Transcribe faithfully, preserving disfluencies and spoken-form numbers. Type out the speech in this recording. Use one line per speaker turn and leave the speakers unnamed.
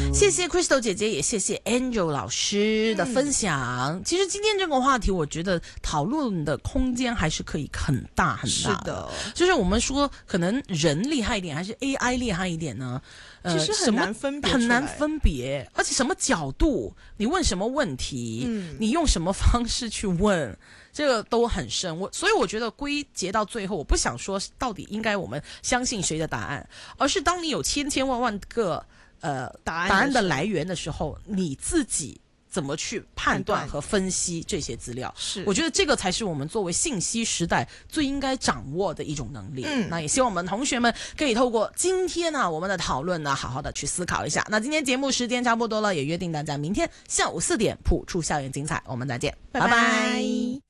谢谢 Crystal 姐姐，也谢谢 Angel 老师的分享。嗯、其实今天这个话题，我觉得讨论的空间还是可以很大很大的。是的，就是我们说，可能人厉害一点，还是 A I 厉害一点呢？
呃、其实很难分别，
很难分别，而且什么角度，你问什么问题，嗯、你用什么方式去问。这个都很深，我所以我觉得归结到最后，我不想说到底应该我们相信谁的答案，而是当你有千千万万个呃答案答案的来源的时候，你自己怎么去判断和分析这些资料？是，我觉得这个才是我们作为信息时代最应该掌握的一种能力。嗯，那也希望我们同学们可以透过今天呢、啊、我们的讨论呢，好好的去思考一下。那今天节目时间差不多了，也约定大家明天下午四点普出校园精彩，我们再见，拜拜。拜拜。